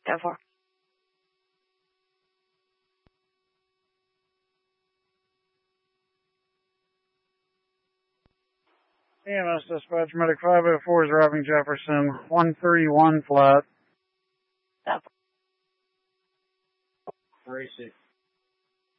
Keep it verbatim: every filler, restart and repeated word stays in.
Go for it. E M S Dispatch, Medic five oh four is arriving Jefferson, one thirty-one flat. Go for it. three six.